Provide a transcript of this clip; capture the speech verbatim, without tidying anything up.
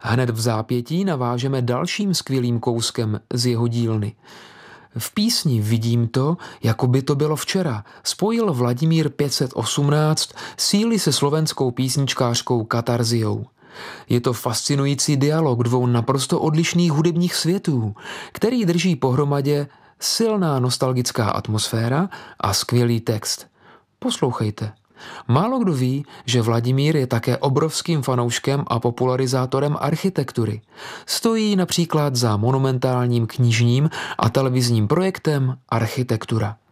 Hned v zápětí navážeme dalším skvělým kouskem z jeho dílny. V písni Vidím to, jako by to bylo včera, spojil Vladimír pět set osmnáct síly se slovenskou písničkářkou Katarziou. Je to fascinující dialog dvou naprosto odlišných hudebních světů, který drží pohromadě silná nostalgická atmosféra a skvělý text. Poslouchejte. Málo kdo ví, že Vladimír je také obrovským fanouškem a popularizátorem architektury. Stojí například za monumentálním knižním a televizním projektem Architektura.